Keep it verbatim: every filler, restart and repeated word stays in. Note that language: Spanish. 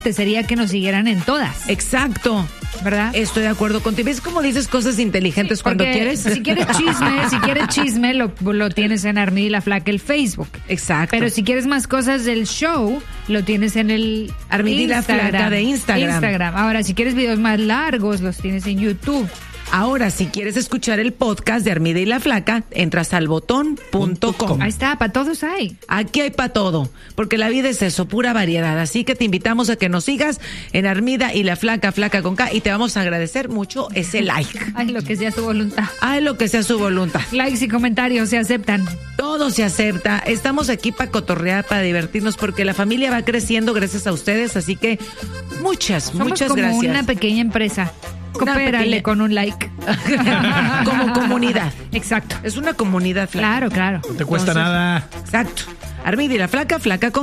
sería que nos siguieran en todas. Exacto. ¿Verdad? Estoy de acuerdo contigo. ¿Ves cómo dices cosas inteligentes sí, cuando quieres? Si quieres chisme, si quieres chisme, lo, lo tienes en Armida y la Flaca, el Facebook. Exacto. Pero si quieres más cosas del show, lo tienes en el Armida y la Flaca de Instagram. Instagram. Ahora, si quieres videos más largos, los tienes en YouTube. Ahora, si quieres escuchar el podcast de Armida y la Flaca, entras al botón punto com. Ahí está, para todos hay. Aquí hay para todo, porque la vida es eso, pura variedad. Así que te invitamos a que nos sigas en Armida y la Flaca, Flaca con K, y te vamos a agradecer mucho ese like. Ay, lo que sea su voluntad. Ay, lo que sea su voluntad. Likes y comentarios se aceptan. Todo se acepta. Estamos aquí para cotorrear, para divertirnos, porque la familia va creciendo gracias a ustedes. Así que muchas, Somos muchas como gracias. Una pequeña empresa. Coopérale pequeña... con un like. Como comunidad. Exacto. Es una comunidad, Flaca. Claro, claro. No te cuesta Entonces, nada. Exacto. Armida y la Flaca, Flaca con